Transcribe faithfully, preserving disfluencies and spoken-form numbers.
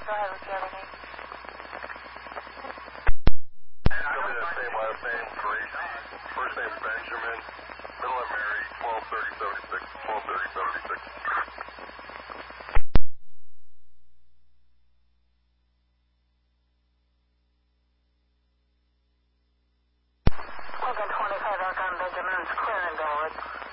go ahead with your other name. Tell me that same last name, Gracie. First name Benjamin. Middle name Mary. twelve thirty seventy-six. twelve thirty seventy-six. Logan twenty-five, Alcon Benjamin's clear and valid.